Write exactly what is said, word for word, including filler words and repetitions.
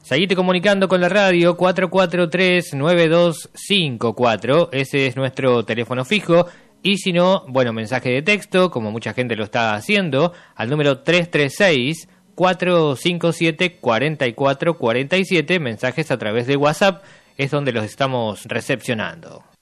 Seguite comunicando con la radio cuatro cuatro tres, nueve dos cinco cuatro, ese es nuestro teléfono fijo, y si no, bueno, mensaje de texto, como mucha gente lo está haciendo, al número tres tres seis, cuatro cinco siete, cuatro cuatro cuatro siete, mensajes a través de WhatsApp, es donde los estamos recepcionando.